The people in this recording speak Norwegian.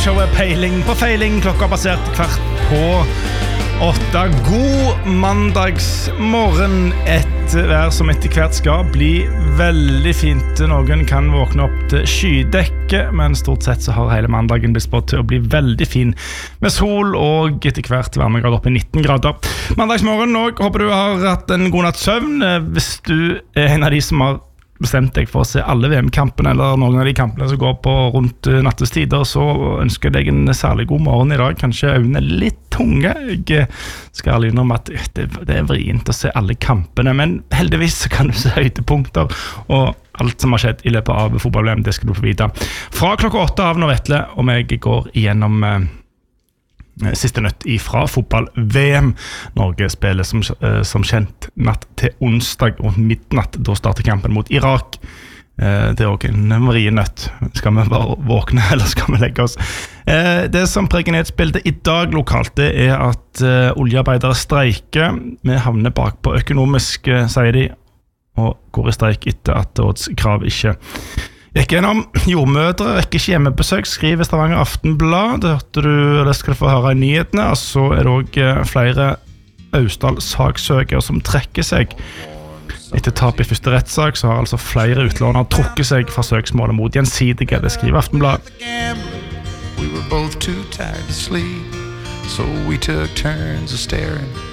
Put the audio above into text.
showet Peiling på Feiling. Klokka passert 7:15. God mandagsmorgen. Et vær som etter hvert skal bli veldig fint. Noen kan våkne opp til skydekke, men stort sett så har hele mandagen blitt spådd til å bli veldig fin med sol og etter hvert varmegrad opp i 19 grader. Mandagsmorgen nå, håper du har hatt en god natts søvn. Hvis du er en av de som har bestemt deg for å se alle VM-kampene eller noen av de kampene som går på rundt nattestider, så ønsker jeg deg en særlig god morgen i dag. Kanskje øynene litt tunge. Jeg skal ærlig innrømme at det er vrient å se alle kampene, men heldigvis så kan du se høydepunkter og alt som har skjedd i løpet av fotball-VM, det skal du få vite. Fra klokka 8 av når Vetle og meg går igjennom siste nytt fra fotball-VM. Norge spiller som kjent natt til onsdag og midnatt. Da starter kampen mot Irak. Det er også en vrient. Skal vi bare våkne, eller skal vi legge oss? Det som preger nyhetsbildet i dag lokalt, det er at oljearbeidere streiker. Vi havner bak på økonomisk, sier de, og går i streik etter at rådskrav ikke gikk gjennom. Jordmødre rekker ikke hjemmebesøk, skriver Stavanger Aftenblad. Det skal du få høre i nyhetene. Og så er det også flere Austdal-saksøkere som trekker seg. Etter tap i første rettssak så har altså flere utlånere trukket seg fra søksmålet mot gjensidige. Det skriver Aftenblad. We were both too tired to sleep, so we took turns of staring